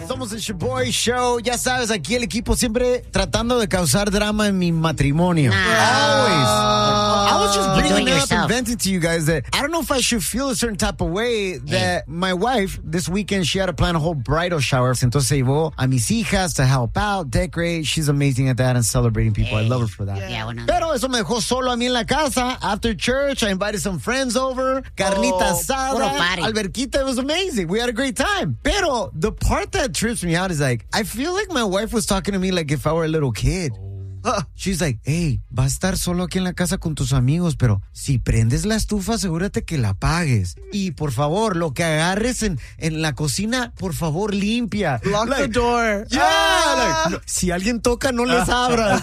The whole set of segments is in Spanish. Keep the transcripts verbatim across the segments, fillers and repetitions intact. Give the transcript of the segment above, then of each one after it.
Somos el Shaboy Show. Ya sabes, aquí el equipo siempre tratando de causar drama en mi matrimonio. Nah. Always. Uh, I was just bringing it up yourself. and venting to you guys that I don't know if I should feel a certain type of way that my wife, this weekend, she had to plan a whole bridal shower. Entonces se llevó a mis hijas to help out, decorate. She's amazing at that and celebrating people. Hey. I love her for that. Yeah. Yeah, bueno. Pero eso me dejó solo a mí en la casa. After church, I invited some friends over. Carnita Oh, asada. puro party. Alberquita. It was amazing. We had a great time. Pero the part that trips me out is like, I feel like my wife was talking to me like if I were a little kid. Uh, she's like, hey, va a estar solo aquí en la casa con tus amigos, pero si prendes la estufa, asegúrate que la apagues. Y por favor, lo que agarres en, en la cocina, por favor, limpia. Lock like, the door. Yeah, Ah. like, no, si alguien toca, no les abras.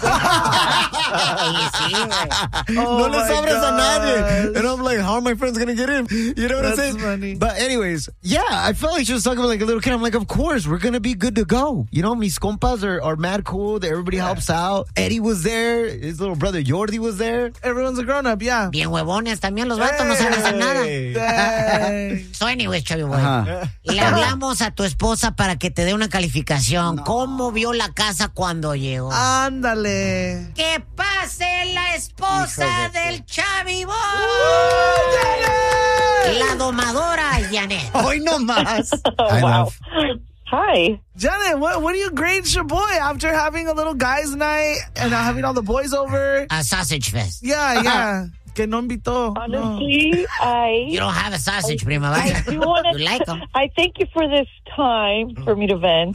Oh no les my abras a nadie. gosh. And I'm like, how are my friends going to get in? You know what That's I'm saying? funny. But anyways, yeah, I felt like she was talking about like a little kid. I'm like, of course, we're going to be good to go. You know, mis compas are, are mad cool. Everybody yeah. helps out. Eddie was there. His little brother Jordi was there. Everyone's a grown-up, yeah. Bien huevones también los vatos, no saben hacer nada. Hey. So anyways, Chavi Boy, Ajá. le hablamos a tu esposa para que te dé una calificación. No. ¿Cómo vio la casa cuando llegó? Ándale. ¡Que pase la esposa de del Chavi Boy! La domadora, Janet. Hoy no más. Oh, wow. Hi. Janet, what, what do you grade your boy after having a little guys' night and having all the boys over? A sausage fest. Yeah, yeah. Que no invitó. Honestly, No. I You don't have a sausage, I, prima. I Vaya. do want You like them. I thank you for this time for me to vent.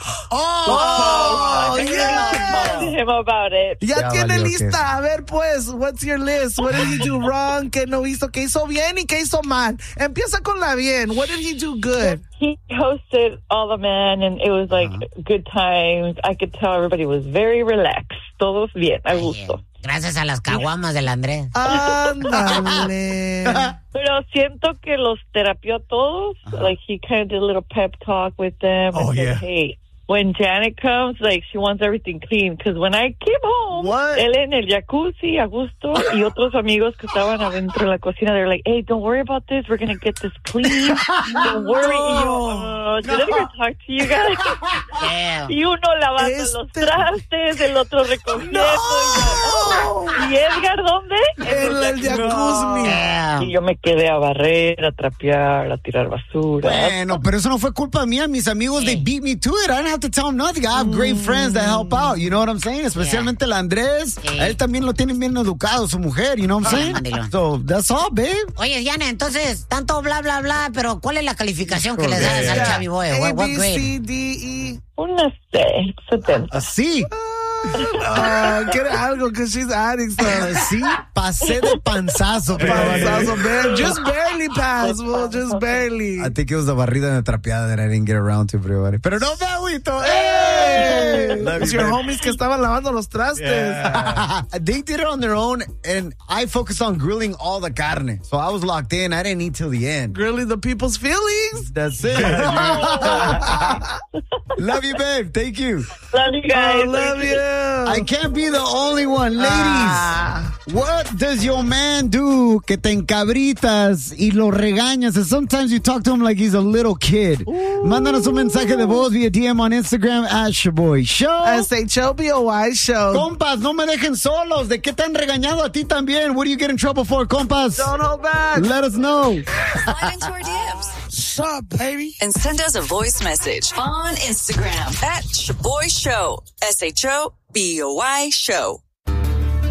Oh, I yeah. talked to him about it. Ya Ya tiene valió lista. queso. A ver, pues, what's your list? What did he do wrong? ¿Qué no hizo? ¿Qué hizo bien y qué hizo mal? Empieza con la bien. What did he do good? He hosted all the men, and it was like Uh-huh. good times. I could tell everybody was very relaxed. Todos bien, a gusto. Gracias a las caguamas del Andrés. Ándale. Pero siento que los terapió a todos. Like, he kind of did a little pep talk with them. Oh, and said, yeah. hey, when Janet comes, like, she wants everything clean. Because when I came home, What? él en el jacuzzi, a gusto, y otros amigos que estaban adentro de la cocina, they're like, hey, don't worry about this. We're going to get this clean. Don't worry. Y yo, uh, did I even talk to you guys? Yeah. Y uno lavando Este- los trastes, el otro recogiendo. No. Y, yo, oh. ¿Y Edgar dónde? En el jacuzzi. Yeah. Y yo me quedé a barrer, a trapear, a tirar basura. Bueno, pero eso no fue culpa mía. Mis amigos, they beat me to it. I didn't have to tell them nothing. I have great friends that help out. You know what I'm saying? Especialmente el Andrés. Sí. A él también lo tienen bien educado, su mujer. You know what I'm saying? mandilón. So, that's all, babe. Oye, Diana, entonces, tanto bla, bla, bla, pero ¿cuál es la calificación que le das al Chavi Boy? A, What, what B, grade? C, D, E. Una C, setenta. Así. Ah, quiere algo que she's adding stuff. Sí, pasé de panzazo. pero Panzazo, vale. man. Just barely passed, well, just barely. I think it was the barrida de trapeada that I didn't get around to, pero, vale. Pero no me agüito. Hey! Love It's you, your babe. homies que estaban lavando los trastes. They did it on their own, and I focused on grilling all the carne. So I was locked in. I didn't eat till the end. Grilling the people's feelings. That's it. Love you, babe. Thank you. Love you guys. I love you. I can't be the only one. Ladies, Ah. what does your man do que te encabritas y lo regañas? And sometimes you talk to him like he's a little kid. Mándanos un mensaje de voz via D M on Instagram at Shaboy Show. S H O B O Y show. Compas, no me dejen solos. ¿De qué te han regañado a ti también? What do you get in trouble for, compas? Don't hold back. Let us know. Slide into our D Ms. What's up, baby? And send us a voice message on Instagram at Shaboy Show. S H O B O Y Show.